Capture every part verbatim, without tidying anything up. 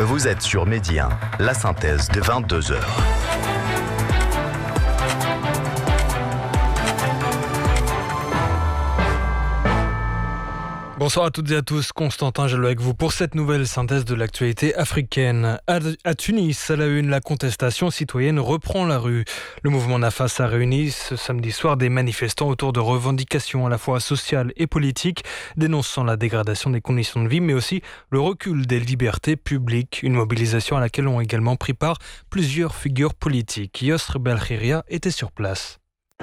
Vous êtes sur Midi un, la synthèse de vingt-deux heures. Bonsoir à toutes et à tous, Constantin Jallo avec vous pour cette nouvelle synthèse de l'actualité africaine. À, à Tunis, à la une, la contestation citoyenne reprend la rue. Le mouvement Nafas a réuni ce samedi soir des manifestants autour de revendications à la fois sociales et politiques, dénonçant la dégradation des conditions de vie, mais aussi le recul des libertés publiques. Une mobilisation à laquelle ont également pris part plusieurs figures politiques. Yosr Belkhiria était sur place.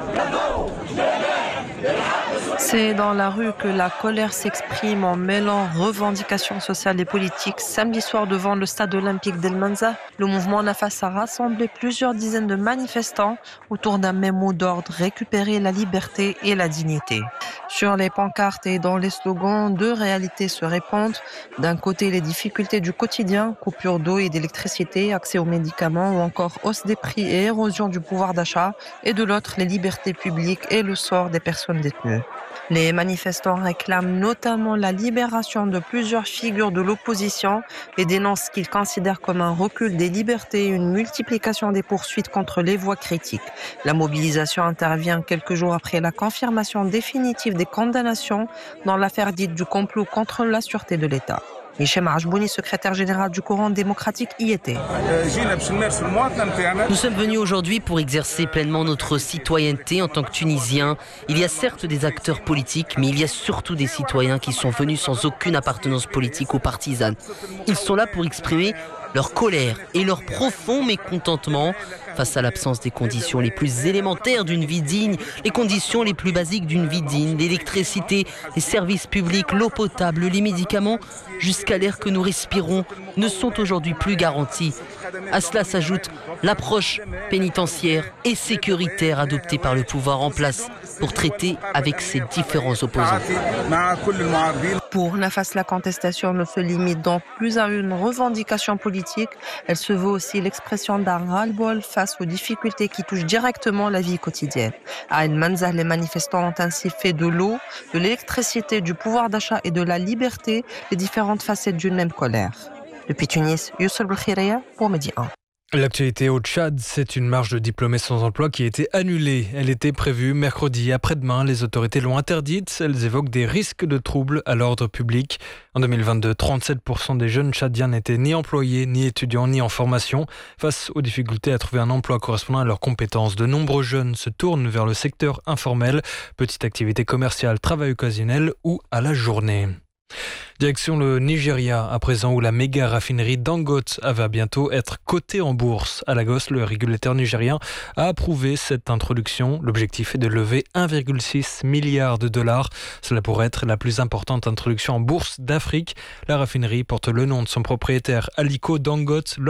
C'est dans la rue que la colère s'exprime en mêlant revendications sociales et politiques. Samedi soir, devant le stade olympique d'El Manza, le mouvement Nafas a rassemblé plusieurs dizaines de manifestants autour d'un même mot d'ordre: récupérer la liberté et la dignité. Sur les pancartes et dans les slogans, deux réalités se répondent. D'un côté, les difficultés du quotidien, coupure d'eau et d'électricité, accès aux médicaments ou encore hausse des prix et érosion du pouvoir d'achat. Et de l'autre, les libertés publiques et le sort des personnes détenues. Les manifestants réclament notamment la libération de plusieurs figures de l'opposition et dénoncent ce qu'ils considèrent comme un recul des libertés et une multiplication des poursuites contre les voix critiques. La mobilisation intervient quelques jours après la confirmation définitive des condamnations dans l'affaire dite du complot contre la sûreté de l'État. Hichem Ajbouni, secrétaire général du Courant démocratique, y était. Nous sommes venus aujourd'hui pour exercer pleinement notre citoyenneté en tant que Tunisiens. Il y a certes des acteurs politiques, mais il y a surtout des citoyens qui sont venus sans aucune appartenance politique ou partisane. Ils sont là pour exprimer leur colère et leur profond mécontentement face à l'absence des conditions les plus élémentaires d'une vie digne, les conditions les plus basiques d'une vie digne, l'électricité, les services publics, l'eau potable, les médicaments, jusqu'à l'air que nous respirons, ne sont aujourd'hui plus garantis. À cela s'ajoute l'approche pénitentiaire et sécuritaire adoptée par le pouvoir en place pour traiter avec ses différents opposants. Pour Nafas, la contestation ne se limite donc plus à une revendication politique. Elle se veut aussi l'expression d'un ras-le-bol face aux difficultés qui touchent directement la vie quotidienne. À El Manza, les manifestants ont ainsi fait de l'eau, de l'électricité, du pouvoir d'achat et de la liberté les différentes facettes d'une même colère. Depuis Tunis, Yosr Belkhiria pour Midi un. L'actualité au Tchad, c'est une marche de diplômés sans emploi qui a été annulée. Elle était prévue mercredi après-demain. Les autorités l'ont interdite. Elles évoquent des risques de troubles à l'ordre public. En deux mille vingt-deux, trente-sept pour cent des jeunes tchadiens n'étaient ni employés, ni étudiants, ni en formation. Face aux difficultés à trouver un emploi correspondant à leurs compétences, de nombreux jeunes se tournent vers le secteur informel, petite activité commerciale, travail occasionnel ou à la journée. Direction le Nigeria, à présent, où la méga raffinerie Dangote va bientôt être cotée en bourse. À Lagos, le régulateur nigérien a approuvé cette introduction. L'objectif est de lever un virgule six milliard de dollars. Cela pourrait être la plus importante introduction en bourse d'Afrique. La raffinerie porte le nom de son propriétaire Aliko Dangote.